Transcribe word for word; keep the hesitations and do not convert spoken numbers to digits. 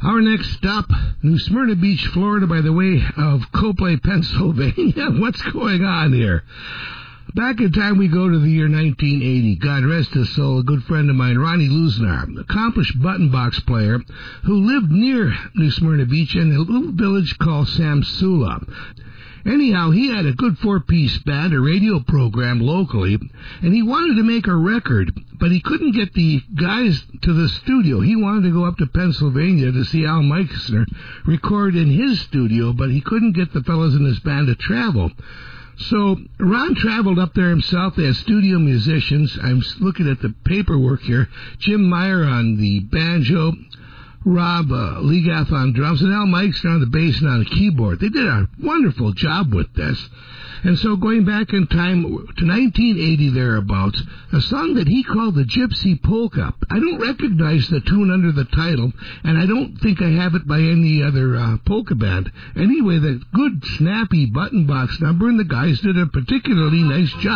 Our next stop, New Smyrna Beach, Florida, by the way of Copley, Pennsylvania. What's going on here? Back in time, we go to the year nineteen eighty. God rest his soul, a good friend of mine, Ronnie Luznar, accomplished button box player who lived near New Smyrna Beach in a little village called Samsula. Anyhow, he had a good four-piece band, a radio program locally, and he wanted to make a record, but he couldn't get the guys to the studio. He wanted to go up to Pennsylvania to see Al Meixner record in his studio, but he couldn't get the fellows in his band to travel. So Ron traveled up there himself. They had studio musicians. I'm looking at the paperwork here. Jim Meyer on the banjo, Rob uh, Legath on drums, and Al Meixner on the bass and on the keyboard. They did a wonderful job with this. And so going back in time to nineteen eighty thereabouts, a song that he called the Gypsy Polka. I don't recognize the tune under the title, and I don't think I have it by any other uh, polka band. Anyway, the good, snappy button box number, and the guys did a particularly nice job.